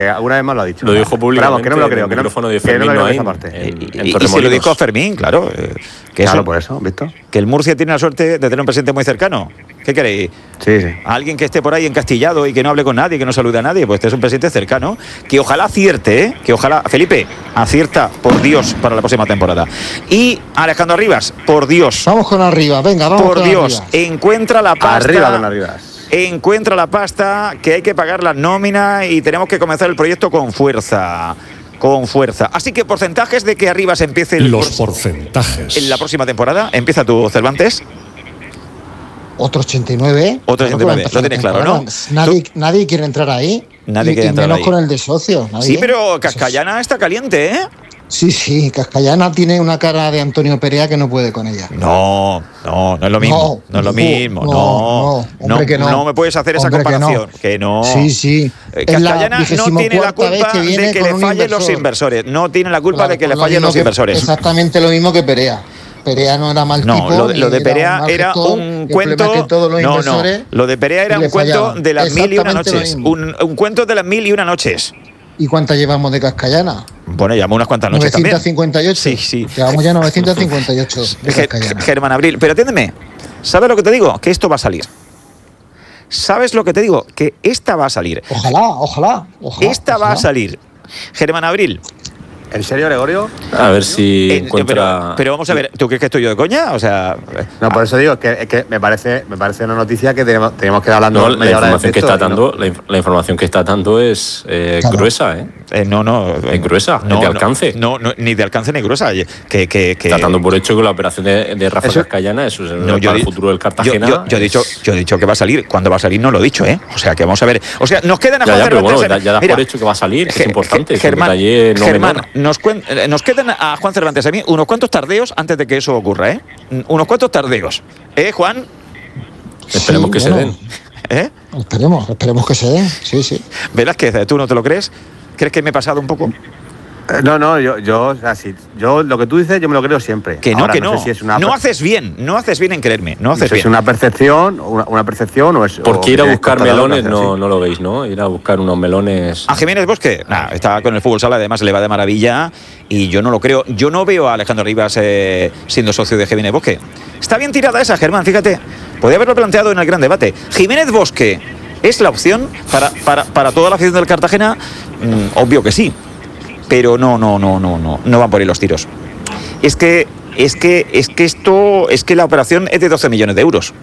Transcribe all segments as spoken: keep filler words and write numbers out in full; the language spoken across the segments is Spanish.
Alguna vez más lo ha dicho. Lo dijo públicamente. Vamos, que no me lo creo. Que no, micrófono de que no me Fermín lo creo Noain, esa parte. en, Y, en y, y Torremolinos. se lo dijo a Fermín, claro. eh, Que claro, eso, por eso, ¿visto? que el Murcia tiene la suerte de tener un presidente muy cercano. ¿Qué queréis? Sí, sí. A alguien que esté por ahí encastillado y que no hable con nadie, que no salude a nadie, pues este es un presidente cercano, que ojalá acierte, ¿eh? Que ojalá, Felipe, acierta, por Dios, para la próxima temporada. Y Alejandro Arribas, por Dios. Vamos con Arribas, venga, vamos por con Dios, Arribas. encuentra la pasta. Arriba con Arribas. Encuentra la pasta, que hay que pagar la nómina y tenemos que comenzar el proyecto con fuerza. Con fuerza. Así que porcentajes de que Arribas empiece el Los porcentajes. en la próxima temporada. Empieza tú, Cervantes. Otro ochenta y nueve. Otro ochenta y nueve, lo tienes claro, ¿no? Nadie, nadie quiere entrar ahí. Nadie y, quiere y entrar menos ahí. con el de socio. Nadie. Sí, pero Cascallana está caliente, ¿eh? Sí, sí, Cascallana tiene una cara de Antonio Perea que no puede con ella. No, no, no es lo mismo. No, No, es lo no, mismo. No, no, no, hombre, que no. no me puedes hacer esa Hombre, que no. comparación. Que no. Sí, sí. Eh, Es la Cascallana no tiene la vigésimocuarta vez culpa que viene de que con le un fallen los inversor. inversores. No tiene la culpa Claro, de que pues le lo fallen mismo los que- inversores. Exactamente lo mismo que Perea. Perea no era mal No, tipo. lo de, lo de ni Perea mal era gestor, un y el cuento. problema es que todos los No, no. inversores Lo de Perea era le un cuento fallaban. de las mil y una Exactamente lo noches. mismo. Un, un cuento de las mil y una noches. ¿Y cuántas llevamos de Cascallana? Bueno, llevamos unas cuantas noches también. novecientos cincuenta y ocho. Sí, sí. Llevamos ya novecientos cincuenta y ocho de Ger- Cascallana. Germán Abril, pero atiéndeme. ¿Sabes lo que te digo? Que esto va a salir. ¿Sabes lo que te digo? Que esta va a salir. Ojalá, ojalá, ojalá. Esta va a ojalá. salir. Germán Abril. ¿En serio, Gregorio? A ver si en- encuentra. pero, pero vamos a ver, ¿tú crees que estoy yo de coña? O sea. No, por eso digo que, que me parece me parece una noticia que tenemos, tenemos que ir hablando No, la media hora de información que esto está y no- dando, la, inf- la información que está dando es eh, Claro. gruesa, ¿eh? eh, no, no. Es gruesa, es de alcance. No, no, ni de alcance ni gruesa. Que, que, que, Está dando por hecho que la operación de, de Rafa Eso- Cascallana eso es No, para yo el di- futuro del Cartagena. Yo, yo- yo he dicho, es- yo he dicho que va a salir. Cuando va a salir no lo he dicho, ¿eh? O sea, que vamos a ver. O sea, nos quedan a Ya, Juan ya, pero Cervantes bueno, en- ya, ya das Mira, por hecho que va a salir, que Ge- es importante. Ge- es un Germán, detalle no Germán, menor. nos, cuen- eh, nos quedan a Juan Cervantes a mí unos cuantos tardeos antes de que eso ocurra, ¿eh? Unos cuantos tardeos. ¿Eh, Juan? Esperemos Sí, que bueno, se den. ¿Eh? Esperemos, esperemos que se den. Sí, sí. Velázquez, ¿tú no te lo crees? ¿Crees que me he pasado un poco? Eh, No, no, yo, yo, o sea, si- yo lo que tú dices, yo me lo creo siempre. Que no, Ahora, que no. sé si es una, no haces bien, no haces bien en creerme, no no haces sé si es bien. una percepción, una, una percepción o es. Porque o ir a me buscar he constatado melones que es no, así. no lo veis, ¿no? Ir a buscar unos melones. A Jiménez Bosque, nah, está con el fútbol sala, además le va de maravilla y yo no lo creo. Yo no veo a Alejandro Rivas eh, siendo socio de Jiménez Bosque. Está bien tirada esa, Germán, fíjate. Podría haberlo planteado en el gran debate. Jiménez Bosque, ¿es la opción para, para, para toda la afición del Cartagena? Mm, obvio que sí. Pero no, no, no, no, no, no van por ahí los tiros. Es que, es que, es que esto, es que la operación es de doce millones de euros.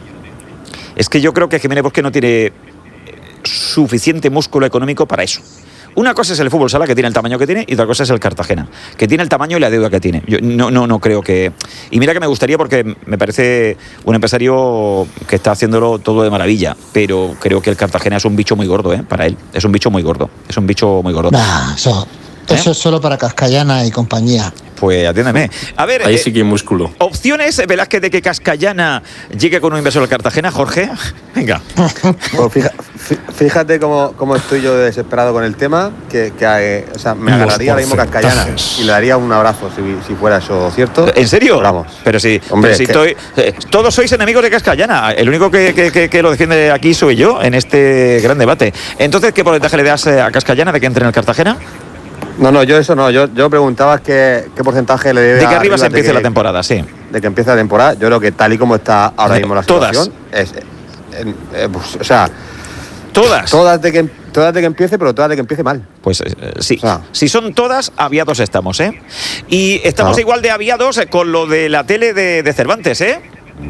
Es que yo creo que Jiménez Bosque no tiene suficiente músculo económico para eso. Una cosa es el fútbol sala, que tiene el tamaño que tiene, y otra cosa es el Cartagena, que tiene el tamaño y la deuda que tiene. Yo no, no, no creo que... Y mira que me gustaría, porque me parece un empresario que está haciéndolo todo de maravilla, pero creo que el Cartagena es un bicho muy gordo, ¿eh? Para él. Es un bicho muy gordo. Es un bicho muy gordo. Nah, eso, ¿Eh? eso es solo para Cascallana y compañía. Pues atiéndeme. A ver... Ahí eh, sí que hay músculo. ¿Opciones, Velázquez, de que Cascallana llegue con un inversor al Cartagena, Jorge? Venga. Pues fija- fí- fíjate cómo, cómo estoy yo desesperado con el tema, que, que, eh, o sea, me Los agarraría ahora mismo Cascallana porcentajes. y le daría un abrazo si, si fuera eso cierto. ¿En serio? Pero vamos. Pero sí, Hombre, pero si es que- estoy, eh, todos sois enemigos de Cascallana. El único que, que- que- que lo defiende aquí soy yo en este gran debate. Entonces, ¿qué porcentaje le das eh, a Cascallana de que entre en el Cartagena? No, no, yo eso no. Yo, yo preguntaba qué, qué porcentaje le debe De a que arriba se Rivas de empiece que- la temporada, sí. De que empiece la temporada. Yo creo que tal y como está ahora De- mismo la todas. situación, es, eh, eh, pues, o sea, Todas. todas de que todas de que empiece, pero todas de que empiece mal. Pues eh, sí. O sea. Si son todas, aviados estamos, ¿eh? Y estamos Claro. igual de aviados eh, con lo de la tele de, de Cervantes, ¿eh?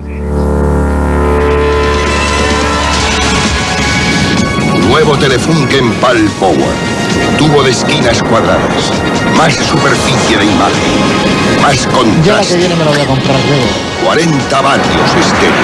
Nuevo Telefunken Pal Power. Tubo de esquinas cuadradas. Más superficie de imagen. Más Ya la que contraste. viene me lo voy a comprar, Diego. cuarenta vatios estéreo.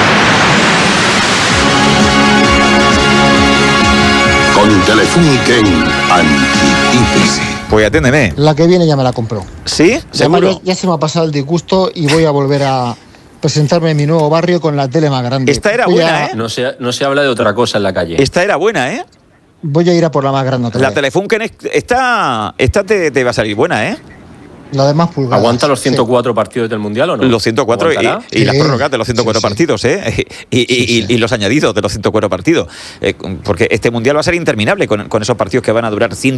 Con Telefunken antipípese. Pues atiéndeme. La que viene ya me la compró. ¿Sí? Además, ¿Seguro? Ya, ya se me ha pasado el disgusto y voy a volver a presentarme en mi nuevo barrio con la tele más grande. Esta era Voy buena, a- ¿eh? No se, no se habla de otra cosa en la calle. Esta era buena, ¿eh? Voy a ir a por la más grande otra La vez. Telefunken es- esta, esta te, te va a salir buena, ¿eh? Lo demás pulgadas. ¿Aguanta los ciento cuatro sí. partidos del Mundial o no? Los ciento cuatro y, y Sí. las prórrogas de los ciento cuatro Sí, sí. partidos, ¿eh? Y, y- Sí, sí. y- y los añadidos de los ciento cuatro partidos. Eh, porque este Mundial va a ser interminable con, con esos partidos que van a durar ciento